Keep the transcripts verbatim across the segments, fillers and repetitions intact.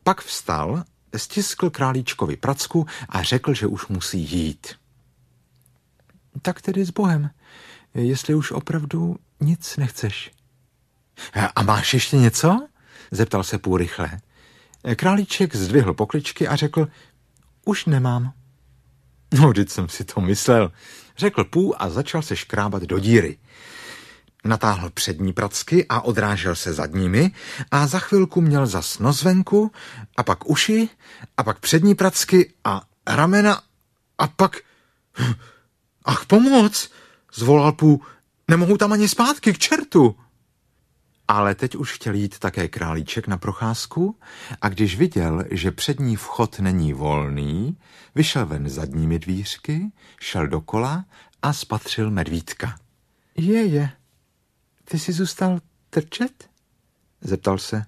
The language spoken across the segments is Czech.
Pak vstal, stiskl králíčkovi pracku a řekl, že už musí jít. Tak tedy s Bohem, jestli už opravdu nic nechceš. A máš ještě něco? Zeptal se Pů rychle. Králíček zdvihl pokličky a řekl, už nemám. No, vždyť jsem si to myslel, řekl Pů a začal se škrábat do díry. Natáhl přední pracky a odrážel se zadními a za chvilku měl zas nozvenku a pak uši a pak přední pracky a ramena a pak... Ach, pomoc, zvolal Pů, nemohu tam ani zpátky, k čertu. Ale teď už chtěl jít také králíček na procházku a když viděl, že přední vchod není volný, vyšel ven zadními dvířky, šel dokola a spatřil medvídka. Je, je, ty jsi zůstal trčet? Zeptal se.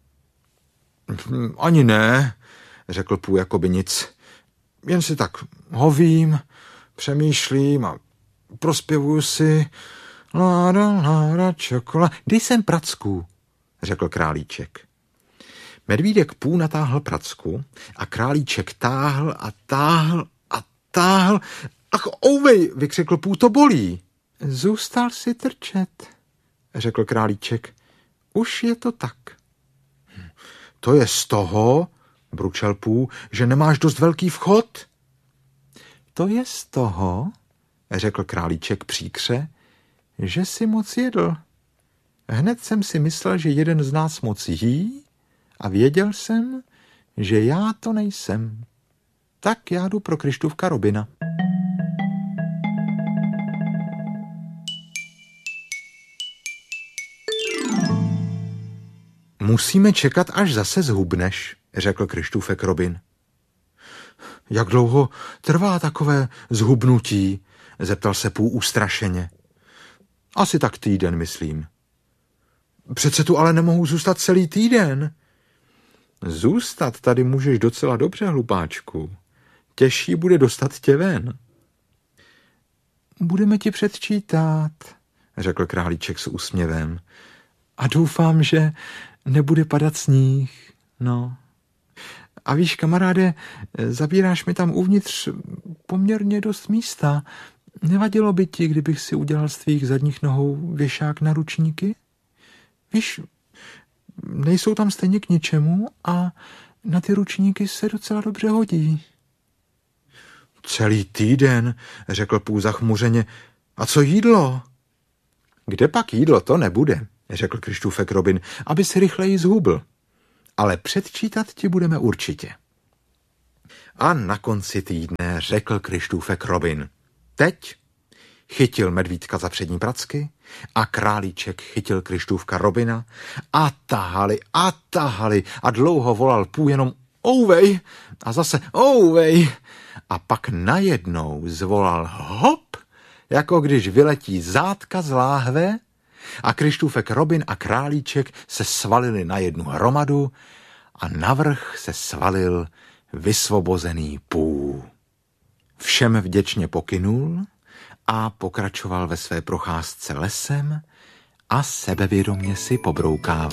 Ani ne, řekl Pů jakoby nic. Jen si tak hovím, přemýšlím a prospěvuju si... Láda, láda, čokola. Dej sem pracku, řekl králíček. Medvídek Pů natáhl pracku a králíček táhl a táhl a táhl. Ach, ouvej, vykřikl Pů, to bolí. Zůstal si trčet, řekl králíček. Už je to tak. To je z toho, bručel Pů, že nemáš dost velký vchod? To je z toho, řekl králíček příkře, že si moc jedl. Hned jsem si myslel, že jeden z nás moc jí a věděl jsem, že já to nejsem. Tak já jdu pro Kryštůvka Robina. Musíme čekat, až zase zhubneš, řekl Kryštůfek Robin. Jak dlouho trvá takové zhubnutí? Zeptal se Pů ustrašeně. Asi tak týden, myslím. Přece tu ale nemohu zůstat celý týden. Zůstat tady můžeš docela dobře, hlupáčku. Těžší bude dostat tě ven. Budeme ti předčítat, řekl králíček s úsměvem. A doufám, že nebude padat sníh. No. A víš, kamaráde, zabíráš mi tam uvnitř poměrně dost místa. Nevadilo by ti, kdybych si udělal z tvých zadních nohou věšák na ručníky? Víš, nejsou tam stejně k ničemu a na ty ručníky se docela dobře hodí. Celý týden, řekl Pů zachmuřeně. A co jídlo? Kde pak jídlo, to nebude, řekl Kryštůfek Robin, aby se rychleji zhubl. Ale předčítat ti budeme určitě. A na konci týdne řekl Kryštůfek Robin. Teď chytil medvídka za přední pracky a králíček chytil Kryštůvka Robina a tahali a tahali a dlouho volal Pů jenom ouvej a zase ouvej a pak najednou zvolal hop, jako když vyletí zátka z láhve a Kryštůfek Robin a králíček se svalili na jednu hromadu a navrch se svalil vysvobozený Pů. Všem vděčně pokynul a pokračoval ve své procházce lesem a sebevědomě si pobroukával.